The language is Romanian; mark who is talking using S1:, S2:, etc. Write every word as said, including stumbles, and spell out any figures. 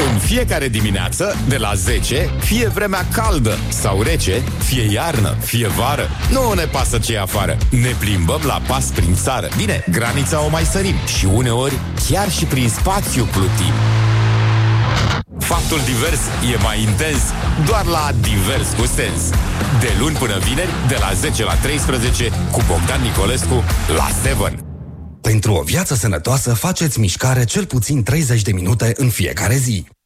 S1: În fiecare dimineață, de la zece, fie vremea caldă sau rece, fie iarnă, fie vară, nu ne pasă ce e afară. Ne plimbăm la pas prin țară. Bine, granița o mai sărim și uneori chiar și prin spațiu plutim. Faptul divers e mai intens doar la Divers cu Sens. De luni până vineri, de la zece la treisprezece, cu Bogdan Nicolescu la Seven.
S2: Pentru o viață sănătoasă, faceți mișcare cel puțin treizeci de minute în fiecare zi.